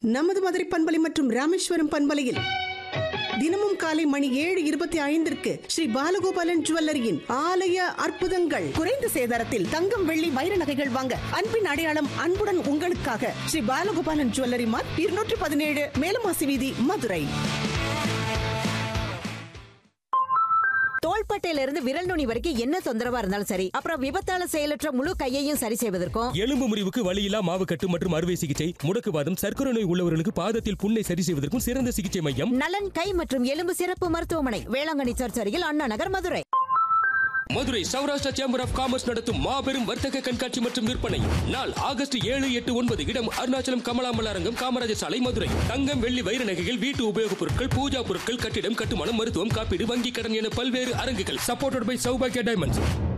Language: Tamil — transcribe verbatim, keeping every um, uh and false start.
நமது மதுரை பண்பலை மற்றும் ராமேஸ்வரம் பண்பலையில் தினமும் காலை மணி ஏழு இருபத்தி ஐந்திற்கு ஸ்ரீ பாலகோபாலன் ஜுவல்லரியின் ஆலய அற்புதங்கள். குறைந்த சேதாரத்தில் தங்கம் வெள்ளி வைர நகைகள் வாங்க அன்பின் அடையாளம் அன்புடன் உங்களுக்காக ஸ்ரீ பாலகோபாலன் ஜுவல்லரி மார்க் இருநூற்றி பதினேழு மேலமாசி வீதி, மதுரை. தோள்பட்டையில இருந்து விரல் நுனி வரைக்கும் என்ன தொந்தரவா இருந்தாலும் சரி, அப்புறம் விபத்தால செயலற்ற முழு கையையும் சரி செய்வதற்கும், எலும்பு முறிவுக்கு வலியில்லா மாவு கட்டு மற்றும் அறுவை சிகிச்சை, முடக்குவாதம், சர்க்கரை நோய் உள்ளவர்களுக்கு பாதத்தில் புண்ணை சரி செய்வதற்கும் சிறந்த சிகிச்சை மையம் நலன் கை மற்றும் எலும்பு சிறப்பு மருத்துவமனை, வேளாங்கண்ணி சர்ச் அருகில் Anna Nagar, Madurai. Madurai Saurashtra chamber of commerce நடத்தும் மாபெரும் வர்த்தக கண்காட்சி மற்றும் விற்பனை நாள் ஆகஸ்ட் ஏழு எட்டு ஒன்பது. இடம் அருணாச்சலம் கமலாமல் அரங்கம், காமராஜர் சாலை, மதுரை. தங்கம் வெள்ளி வைர நகைகள், வீட்டு உபயோகப் பொருட்கள், பூஜா பொருட்கள், கட்டிடம் கட்டுமானம், மருத்துவம், காப்பீடு, வங்கி கடன் என பல்வேறு அரங்குகள். Supported by Saubhagya diamonds.